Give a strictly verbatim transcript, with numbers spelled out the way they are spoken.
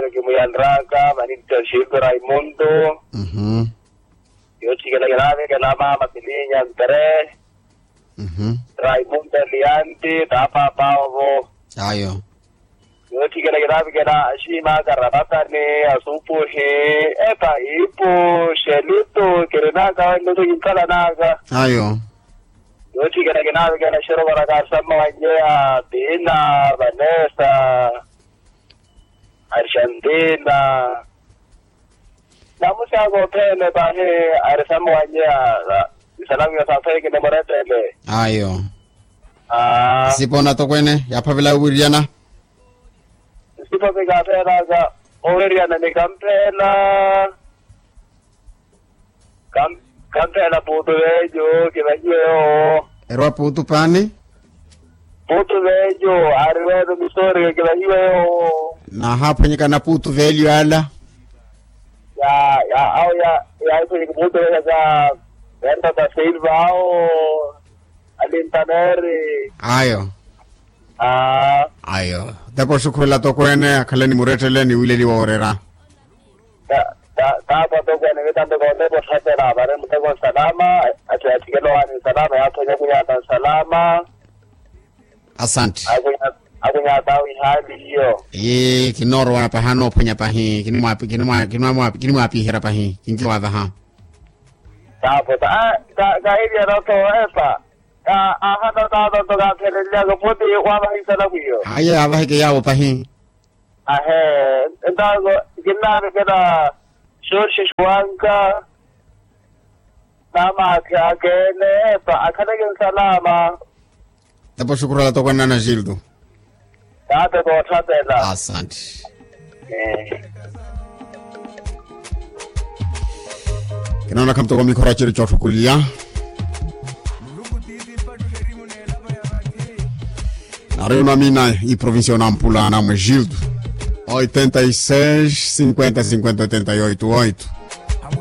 que muy andraka, manito Gildo Raimundo. Mhm. Yo chique la grave que la mama Piliña André. Mhm. Raimundo Lianti, Tapa Pavo. Ayo. Yo chique la grave que la Shima Carrabata ne Asupu he. Epa ipo Shelito que naga no te quintala naga. Ayo. Yo chique la grave que la Shero Baraka Sama Wajea, Tina, Vanessa, Argentina. Namun saya gotel bahe ada semuanya. Salam ya sampai ke nomor tele. Ayo. Ah, Sipona to kwene ya pavela wiriana. siapa berkata raga orang ni kampela, kam kampela putu vejo kita jual. Ero putu pani Putu vejo arve tu misori kita jual. na hapo nyika na putu velho ala. Ya ya au ya ya itu yang putu vejo venda da Silva o Alintaneri. Ayo. Ah. Ayo. Dapo shukrela to kwene akaleni muretele ni wile liwa orera. Ta ta ta poto kwene vitando kote por hatera bare mutego salama ati atikelo ani salama ya tonya kunya ta salama. Asante. Akunya akunya tawi hali hiyo. Eh kinoro wana pahano ponya pahi kinimwa kinimwa kinimwa kinimwa pihira pahi kinkiwa ha. Ta poto ah ka ka ile ro to epa. Ah aha ta ta to ka phelenya ko poti wa ba hisala kuyo. Aya abahe ke yawo pahi. Ahe enda go ginna keda shor shishwanka nama ka kene pa akana gen salama. Dapo shukrela to kwene na Gildo. Ta to to thatela. Asante. Eh. Kinaona kamto kwa mikora chiri chofu kulia. Arena mina e província Nampula na Gildo. oitenta e seis, cinquenta, cinquenta, oitenta e oito, oito.